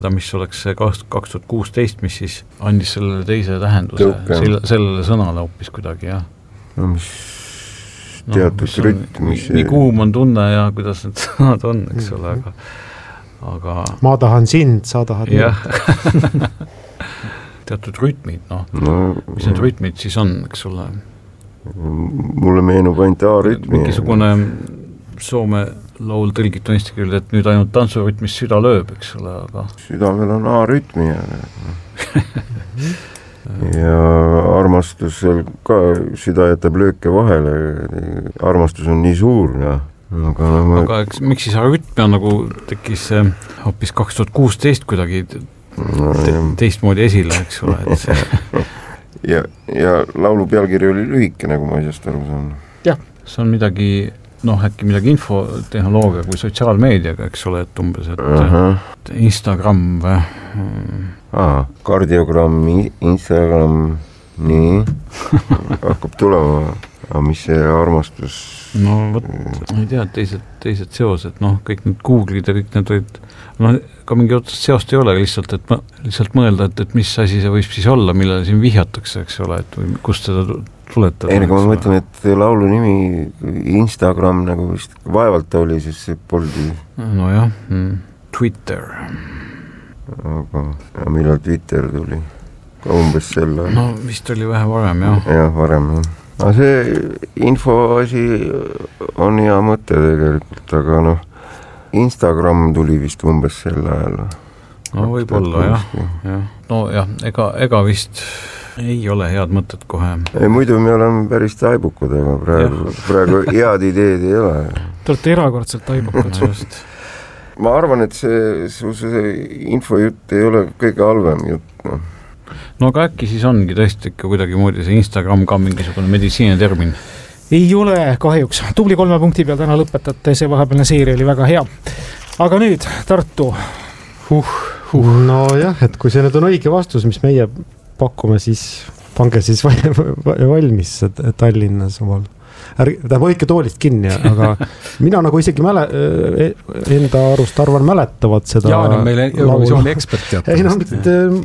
mis oleks see 2016, mis siis andis sellele teise tähenduse, sellele sõnale hoopis kuidagi, jah. No mis teatud rütm, mis nii kuum on tunne ja kuidas need sõnad on, eks ole, aga ma tahan sind, sa tahad jah. Teatud rütmid, mis need rütmid siis on, eks ole? Mulle meenub ainult A-rütmi. Mingisugune Soome laul tõlgitu eesti keelde, et nüüd ainult tantsurütmis süda lööb, eks ole, aga südamel on A-rütmi ja armastusel ka süda jätab lööke vahele, armastus on nii suur, aga miks siis rütmi on nagu tekkis hoopis 2016 kuidagi teistmoodi esile, eks ole, et see ja laulu pealkiri oli lühike, nagu ma asjast aru saan. Jah, see on midagi, äkki midagi infotehnoloogia kui sotsiaalmeediaga, eks ole, et umbes, et Instagram või? Kardiogramm, Instagram, nii, hakkab tulema, aga mis see armastus? No võt, ei tea, teised seosed, kõik need Google'id ja kõik need olid, ka mingi otsest seost ei ole, lihtsalt mõelda, et mis asi see võib siis olla, millele siin vihjatakse, eks ole, et kust seda tuletada. Ei, ma mõtlen, et laulu nimi Instagram nagu vist vaevalt oli, sest see poldi. No jah, Twitter. Aga millal Twitter tuli? Ka umbes selle. No vist oli vähe varem, jah. Jah, varem, jah. Aga see info asi on hea mõte tegelikult, aga Instagram tuli vist umbes selle ajal. No võib-olla, jah. No jah, ega vist ei ole head mõtted kohe. Ei, muidu me oleme päris taibukud, aga praegu head ideed ei ole. Te olete erakordselt taibukud just. Ma arvan, et see infojutt ei ole kõige halvem jutt. No aga äkki siis ongi tõesti ikka kuidagi moodi see Instagram ka mingisugune meditsiine termin? Ei ole kahjuks. Tubli 3 punkti peal täna lõpetate, see vahepealne seeria oli väga hea. Aga nüüd Tartu. No jah, et kui see nüüd on õige vastus, mis meie pakume, siis pange siis valmis Tallinnas omal. Ta hoidke toolist kinni, aga mina nagu isegi enda arust arvan mäletavad seda. Jaan on meile Eurovisiooni ekspert teatavasti.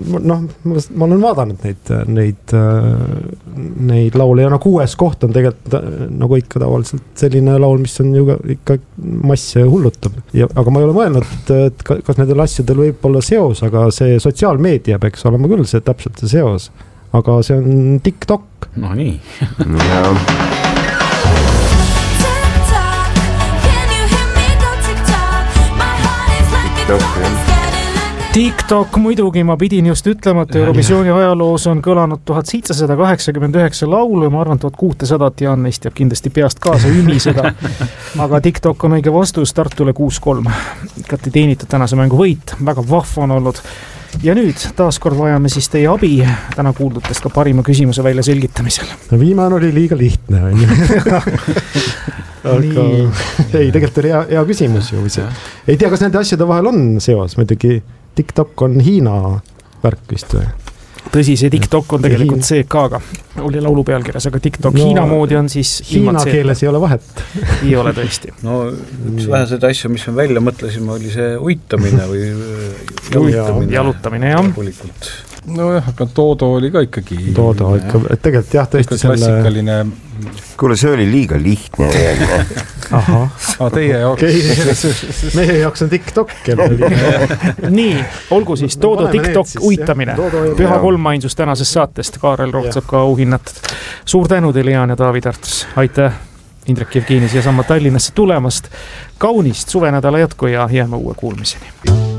Ma olen vaadanud neid laule ja 6. koht on tegelikult nagu ikka tavaliselt selline laul, mis on ju ikka masse hullutab. Aga ma ei ole mõelnud, et kas nendel asjadel võib olla seos, aga see sotsiaalmeedia peaks olema küll see täpselt see seos. Aga see on TikTok. No nii. TikTok muidugi, ma pidin just ütlema, et Eurovisiooni ajaloos on kõlanud 1789 laulu ja ma arvan, 1600 Jaan neist jääb kindlasti peast kaasa ümiseda. Aga TikTok on õige vastus Tartule 6-3. Ikati teenitud tänase mängu võit, väga vahva on olnud. Ja nüüd taaskord vajame siis teie abi täna kuuldutest ka parima küsimuse välja selgitamisel. No viimane oli liiga lihtne. Aga ei, tegelikult oli hea küsimus ju. Ei tea, kas nende asjade vahel on seos, muidugi TikTok on Hiina värk vist või? Tõsi, see TikTok on tegelikult CK-ga. Oli laulu pealkirjas, aga TikTok Hiina moodi on siis Hiina keeles ei ole vahet. Ei ole tõesti. No üks vähesed asju, mis me välja mõtlesime, oli see uitamine või jalutamine, jah. No jah, aga Toodo oli ka ikkagi. Toodo ikka, et tegelikult jah, tõesti selle. Klassikaline. Kuule, see oli liiga lihtne. Aha. Teie jaoks. Meie jaoks on TikTok. Nii, olgu siis Toodo TikTok uitamine. Püha 3 ainsus tänasest saatest. Kaarel Roht saab ka auhinnat. Suur tänu teile, Jaan ja Taavi Tartus. Aitäh Indrek Jevgenis ja samma Tallinnasse tulemast. Kaunist suvenädala jätku ja jääme uue kuulmiseni.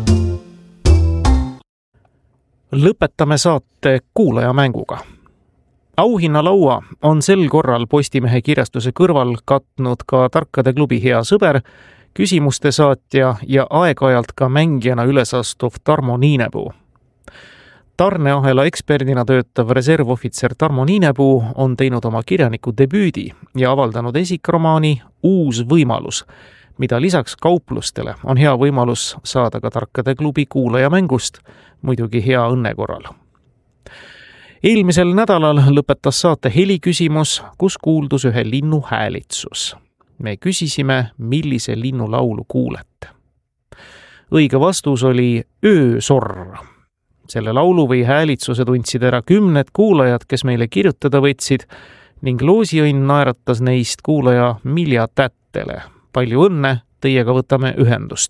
Lõpetame saate kuulajamänguga. Auhinnalaua on sel korral Postimehe kirjastuse kõrval katnud ka Tarkade klubi hea sõber, küsimuste saatja ja aeg-ajalt ka mängijana ülesastuv Tarmo Niinepuu. Tarneahela eksperdina töötav reservohvitser Tarmo Niinepuu on teinud oma kirjaniku debüüdi ja avaldanud esikromaani Uus võimalus, mida lisaks kauplustele on hea võimalus saada ka Tarkade klubi kuulajamängust, muidugi hea õnne korral. Eelmisel nädalal lõpetas saate heliküsimus, kus kuuldus ühe linnu häälitsus. Me küsisime, millise linnu laulu kuulete. õige vastus oli öösorr. Selle laulu või häälitsuse tundsid ära 10 kuulajad, kes meile kirjutada võtsid ning loosiõnn naeratas neist kuulaja Milja Tättele. Palju õnne, teiega võtame ühendust.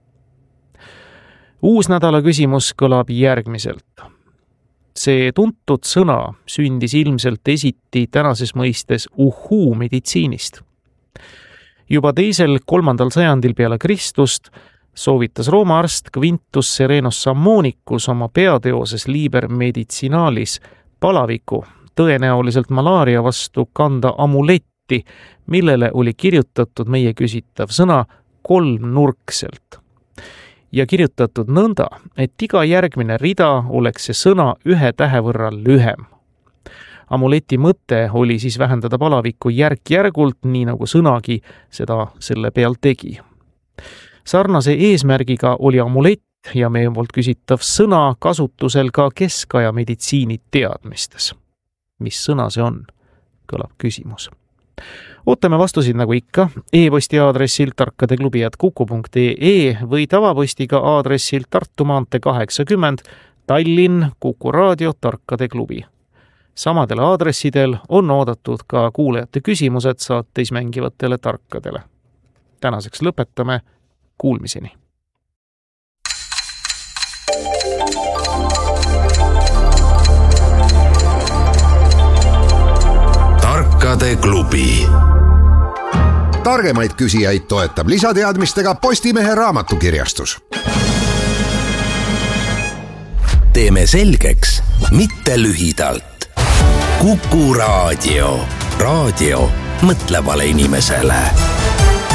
Uus nädala küsimus kõlab järgmiselt. See tuntud sõna sündis ilmselt esiti tänases mõistes uhuu meditsiinist. Juba 2.–3. sajandil peale Kristust soovitas Rooma arst Quintus Serenus Sammonicus oma peateoses Liber Medicinalis palaviku, tõenäoliselt malaaria vastu kanda amuletti, millele oli kirjutatud meie küsitav sõna 3-nurkselt. Ja kirjutatud nõnda, et iga järgmine rida oleks see sõna 1 tähe võrra lühem. Amuleti mõte oli siis vähendada palavikku järk-järgult, nii nagu sõnagi seda selle peal tegi. Sarnase eesmärgiga oli amulett ja meie poolt küsitav sõna kasutusel ka keskaja meditsiini teadmistes. Mis sõna see on? Kõlab küsimus. Ootame vastusid nagu ikka e-posti aadressil tarkadeklubi@kuku.ee või tavapostiga aadressil Tartu maantee 80 Tallinn Kuku Raadio Tarkade Klubi. Samadel aadressidel on oodatud ka kuulajate küsimused saateis mängivatele tarkadele. Tänaseks lõpetame. Kuulmiseni. Tarkade klubi. Targemaid küsijaid toetab lisateadmistega Postimehe raamatukirjastus. Teeme selgeks, mitte lühidalt. Kuku Raadio. Raadio mõtlevale inimesele.